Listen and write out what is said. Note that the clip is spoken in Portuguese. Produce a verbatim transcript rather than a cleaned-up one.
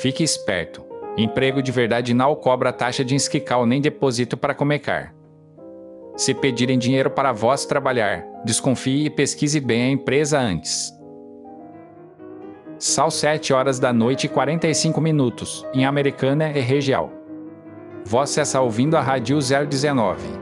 Fique esperto. Emprego de verdade não cobra taxa de inscrição nem depósito para começar. Se pedirem dinheiro para vós trabalhar, desconfie e pesquise bem a empresa antes. São sete horas da noite e quarenta e cinco minutos, em Americana e região. Você está ouvindo a Rádio zero dezenove.